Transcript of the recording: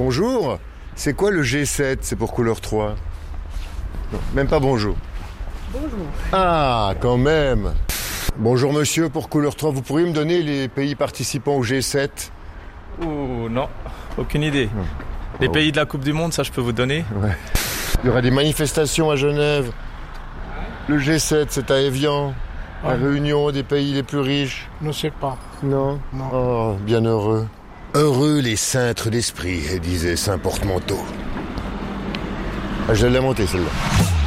Bonjour, c'est quoi le G7? C'est pour couleur 3? Non, même pas bonjour. Bonjour. Ah, quand même. Bonjour monsieur, pour couleur 3, vous pourriez me donner les pays participants au G7? Ouh, non, aucune idée. Les pays de la Coupe du Monde, ça je peux vous donner. Ouais. Il y aura des manifestations à Genève. Le G7, c'est à Évian. La réunion des pays les plus riches. Je ne sais pas. Non? Non. Oh, bien heureux. Heureux les cintres d'esprit, disait Saint Portemanteau. Ah, je l'ai montée celle-là.